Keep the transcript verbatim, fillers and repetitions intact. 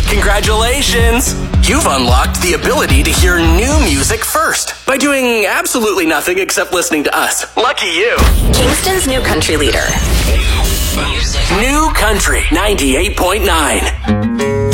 Congratulations! You've unlocked the ability to hear new music first by doing absolutely nothing except listening to us. Lucky you! Kingston's new country leader. New Country ninety-eight point nine.